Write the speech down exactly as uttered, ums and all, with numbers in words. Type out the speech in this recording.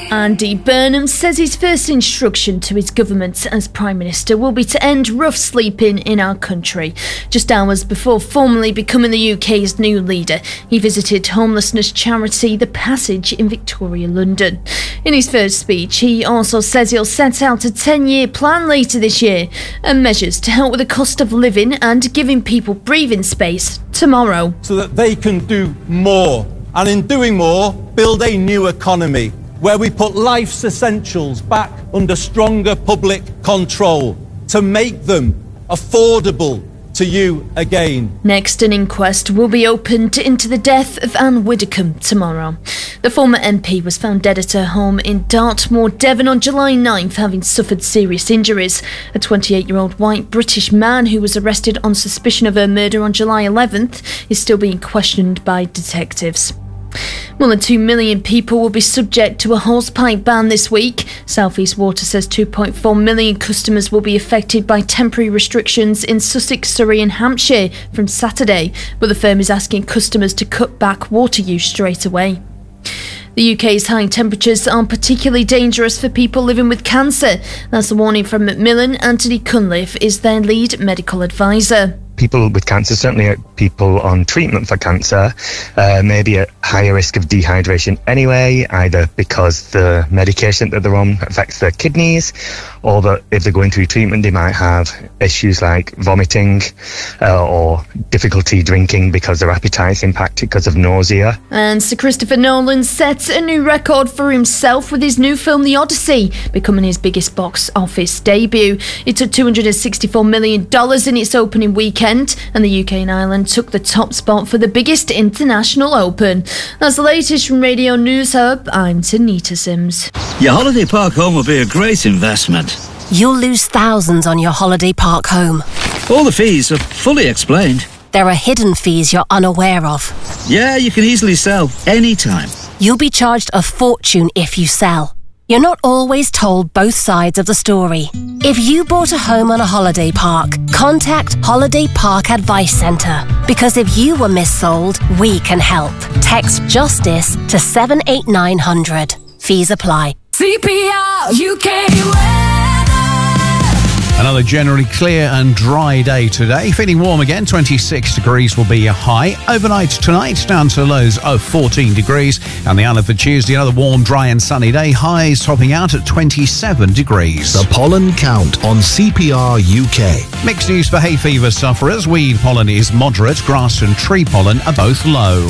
Andy Burnham says his first instruction to his government as Prime Minister will be to end rough sleeping in our country. Just hours before formally becoming the U K's new leader, he visited homelessness charity The Passage in Victoria, London. In his first speech, he also says he'll set out a ten-year plan later this year and measures to help with the cost of living and giving people breathing space tomorrow. So that they can do more, and in doing more, build a new economy where we put life's essentials back under stronger public control to make them affordable to you again. Next, an inquest will be opened into the death of Anne Widdecombe tomorrow. The former M P was found dead at her home in Dartmoor, Devon on July ninth, having suffered serious injuries. A twenty-eight-year-old white British man who was arrested on suspicion of her murder on July eleventh is still being questioned by detectives. More than two million people will be subject to a hosepipe ban this week. South East Water says two point four million customers will be affected by temporary restrictions in Sussex, Surrey and Hampshire from Saturday, but the firm is asking customers to cut back water use straight away. The U K's high temperatures are particularly dangerous for people living with cancer. That's the warning from Macmillan. Anthony Cunliffe is their lead medical advisor. People with cancer, certainly people on treatment for cancer, uh, may be at higher risk of dehydration anyway, either because the medication that they're on affects their kidneys, or that if they're going through treatment they might have issues like vomiting uh, or difficulty drinking because their appetite's impacted because of nausea. And Sir Christopher Nolan sets a new record for himself with his new film The Odyssey, becoming his biggest box office debut. It took two hundred sixty-four million dollars in its opening weekend, and the U K and Ireland took the top spot for the biggest international open. That's the latest from Radio News Hub. I'm Tanita Sims. Your holiday park home will be a great investment. You'll lose thousands on your holiday park home. All the fees are fully explained. There are hidden fees you're unaware of. Yeah, you can easily sell anytime. You'll be charged a fortune if you sell. You're not always told both sides of the story. If you bought a home on a holiday park, contact Holiday Park Advice Centre. Because if you were missold, we can help. Text JUSTICE to seven eight nine hundred. Fees apply. C P R U K weather. Another generally clear and dry day today. Feeling warm again, twenty-six degrees will be your high. Overnight tonight, down to lows of fourteen degrees. And the Isle of Tuesday, another warm, dry and sunny day. Highs topping out at twenty-seven degrees. The pollen count on C P R U K. Mixed news for hay fever sufferers. Weed pollen is moderate. Grass and tree pollen are both low.